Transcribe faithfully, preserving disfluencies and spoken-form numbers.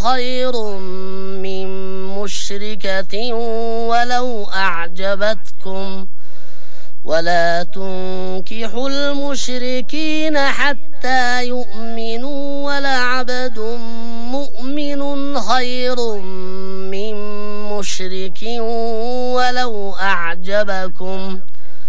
خير من مشركة ولو أعجبتكم ولا تنكحوا المشركين حتى يؤمنوا ولعبد مؤمن خير من مشرك ولو أعجبكم